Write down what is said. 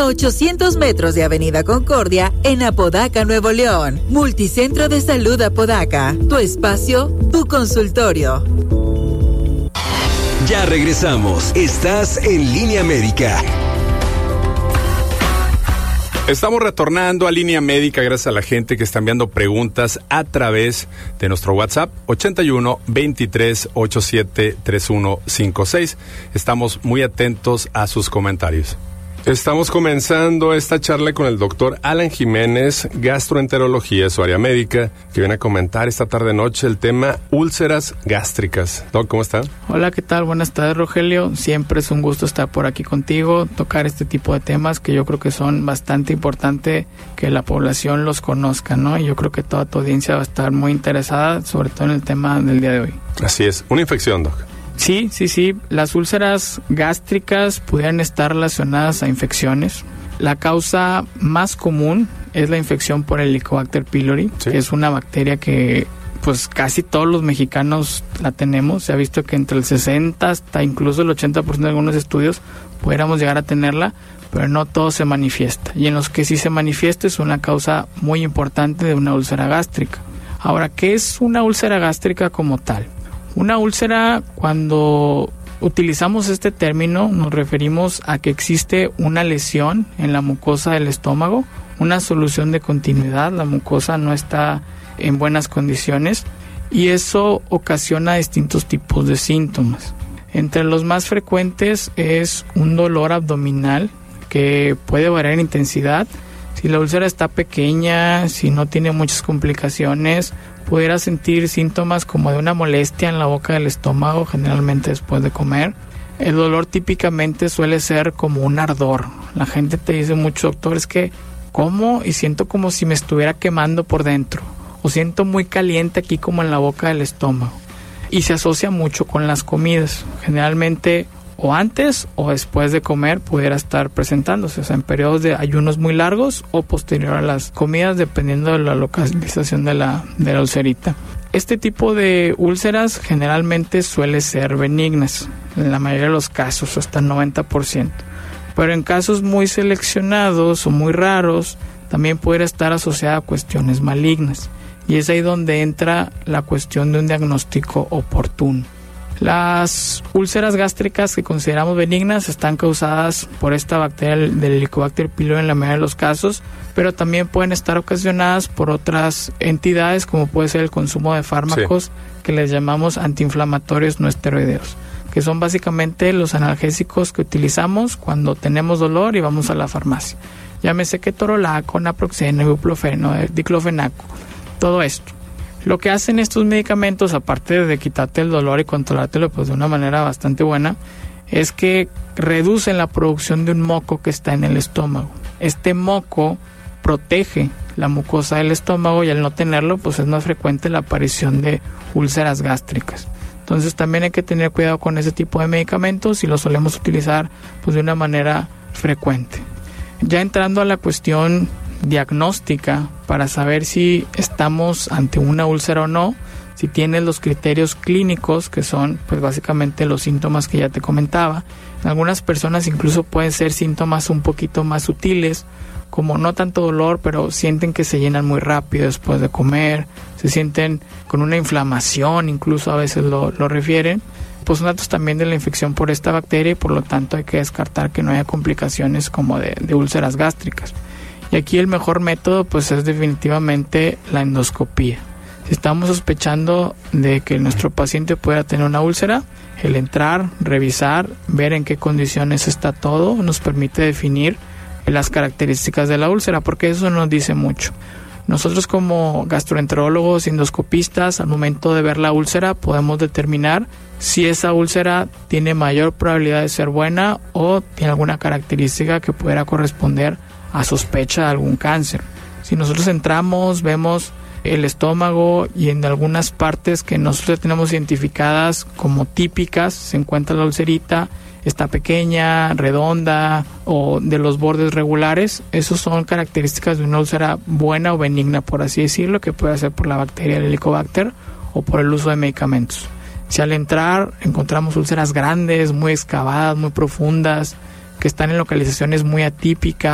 a 800 metros de Avenida Concordia, en Apodaca, Nuevo León. Multicentro de Salud Apodaca. Tu espacio, tu consultorio. Ya regresamos. Estás en Línea Médica. Estamos retornando a Línea Médica gracias a la gente que está enviando preguntas a través de nuestro WhatsApp 81 23 87 3156. Estamos muy atentos a sus comentarios. Estamos comenzando esta charla con el doctor Alan Jiménez, gastroenterología, su área médica, que viene a comentar esta tarde-noche el tema úlceras gástricas. Doc, ¿cómo está? Hola, ¿qué tal? Buenas tardes, Rogelio. Siempre es un gusto estar por aquí contigo, tocar este tipo de temas que yo creo que son bastante importantes que la población los conozca, ¿no? Y yo creo que toda tu audiencia va a estar muy interesada, sobre todo en el tema del día de hoy. Así es. Una infección, Doc. Sí. Las úlceras gástricas pudieran estar relacionadas a infecciones. La causa más común es la infección por el Helicobacter pylori, ¿sí? Que es una bacteria que pues casi todos los mexicanos la tenemos. Se ha visto que entre el 60 hasta incluso el 80% de algunos estudios pudiéramos llegar a tenerla, pero no todo se manifiesta. Y en los que sí se manifiesta es una causa muy importante de una úlcera gástrica. Ahora, ¿qué es una úlcera gástrica como tal? Una úlcera, cuando utilizamos este término, nos referimos a que existe una lesión en la mucosa del estómago, una solución de continuidad, la mucosa no está en buenas condiciones y eso ocasiona distintos tipos de síntomas. Entre los más frecuentes es un dolor abdominal que puede variar en intensidad. Si la úlcera está pequeña, si no tiene muchas complicaciones, pudiera sentir síntomas como de una molestia en la boca del estómago, generalmente después de comer. El dolor típicamente suele ser como un ardor. La gente te dice mucho, doctor, es que como y siento como si me estuviera quemando por dentro, o siento muy caliente aquí como en la boca del estómago. Y se asocia mucho con las comidas. Generalmente o antes o después de comer pudiera estar presentándose, o sea, en periodos de ayunos muy largos o posterior a las comidas, dependiendo de la localización de la ulcerita. Este tipo de úlceras generalmente suele ser benignas, en la mayoría de los casos, hasta el 90%. Pero en casos muy seleccionados o muy raros, también pudiera estar asociada a cuestiones malignas. Y es ahí donde entra la cuestión de un diagnóstico oportuno. Las úlceras gástricas que consideramos benignas están causadas por esta bacteria del Helicobacter pylori en la mayoría de los casos, pero también pueden estar ocasionadas por otras entidades, como puede ser el consumo de fármacos, que les llamamos antiinflamatorios no esteroideos, que son básicamente los analgésicos que utilizamos cuando tenemos dolor y vamos a la farmacia. Llámese ketorolaco, naproxeno, ibuprofeno, diclofenaco, todo esto. Lo que hacen estos medicamentos, aparte de quitarte el dolor y controlártelo pues de una manera bastante buena, es que reducen la producción de un moco que está en el estómago. Este moco protege la mucosa del estómago y al no tenerlo pues es más frecuente la aparición de úlceras gástricas. Entonces también hay que tener cuidado con ese tipo de medicamentos y los solemos utilizar pues de una manera frecuente. Ya entrando a la cuestión diagnóstica para saber si estamos ante una úlcera o no, si tienes los criterios clínicos, que son pues básicamente los síntomas que ya te comentaba. En algunas personas incluso pueden ser síntomas un poquito más sutiles, como no tanto dolor, pero sienten que se llenan muy rápido después de comer, se sienten con una inflamación, incluso a veces lo refieren. Pues son datos también de la infección por esta bacteria y por lo tanto hay que descartar que no haya complicaciones como de úlceras gástricas. Y aquí el mejor método pues es definitivamente la endoscopía. Si estamos sospechando de que nuestro paciente pueda tener una úlcera, el entrar, revisar, ver en qué condiciones está todo, nos permite definir las características de la úlcera, porque eso nos dice mucho. Nosotros como gastroenterólogos, endoscopistas, al momento de ver la úlcera podemos determinar si esa úlcera tiene mayor probabilidad de ser buena o tiene alguna característica que pudiera corresponder a sospecha de algún cáncer. Si nosotros entramos, vemos el estómago y en algunas partes que nosotros tenemos identificadas como típicas, se encuentra la ulcerita, está pequeña, redonda o de los bordes regulares, esos son características de una úlcera buena o benigna, por así decirlo, que puede ser por la bacteria del Helicobacter o por el uso de medicamentos. Si al entrar encontramos úlceras grandes, muy excavadas, muy profundas, que están en localizaciones muy atípicas,